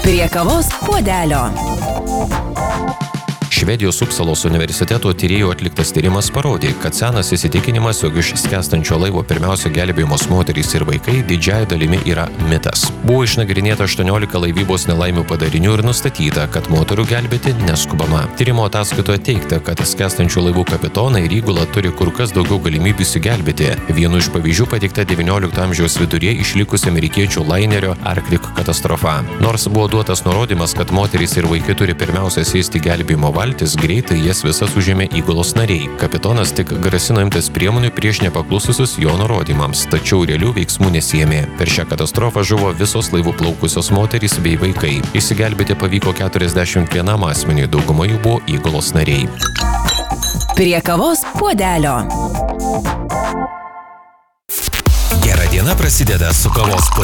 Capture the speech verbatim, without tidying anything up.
Prie kavos puodelio. Švedijos Upsalos universiteto tyrėjų atliktas tyrimas parodė, kad senas įsitikinimas, jog iš skęstančio laivo pirmiausia gelbėjamos moterys ir vaikai, didžiąja dalimi yra mitas. Buvo išnagrinėta aštuoniolika laivybos nelaimių padarinių ir nustatyta, kad moterų gelbėti neskubama. Tyrimo ataskaitoje teigta, kad skęstančių laivų kapitonai ir įgula turi kur kas daugiau galimybių įsigelbėti. Vienu iš pavyzdžių pateikta devyniolikto amžiaus viduryje išlikusi amerikiečių lainerio Arctic katastrofa. Nors buvo duotas nurodymas, kad moterys ir vaikai turi pirmiausia sėsti gelbėjimo valtis, greitai jas visas užėmė įgulos nariai. Kapitonas tik grasino imtis priemonių prieš nepaklususius jo nurodymams, tačiau realių veiksmų nesiėmė. Per šią katastrofą žuvo visos laivų plaukusios moterys bei vaikai. Išsigelbėti pavyko keturiasdešimt vienam asmeniui, dauguma jų buvo įgulos nariai. Prie kavos puodelio. Gera diena prasideda su kavos puodeliu.